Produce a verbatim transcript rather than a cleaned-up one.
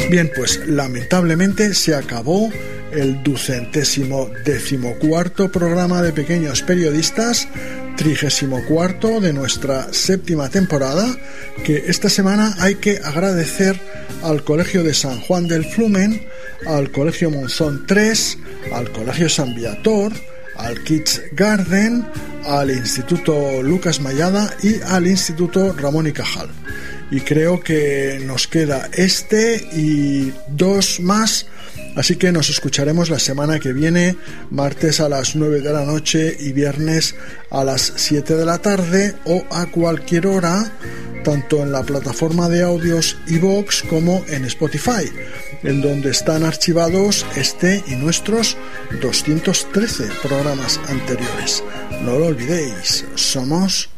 Bien, pues lamentablemente se acabó el ducentésimo decimocuarto programa de Pequeños Periodistas, trigésimo cuarto de nuestra séptima temporada, que esta semana hay que agradecer al Colegio de San Juan del Flumen, al Colegio Monzón tres, al Colegio San Viator, al Kids Garden, al Instituto Lucas Mayada y al Instituto Ramón y Cajal. Y creo que nos queda este y dos más, así que nos escucharemos la semana que viene, martes a las nueve de la noche y viernes a las siete de la tarde o a cualquier hora, tanto en la plataforma de audios iVoox como en Spotify, en donde están archivados este y nuestros doscientos trece programas anteriores. No lo olvidéis, somos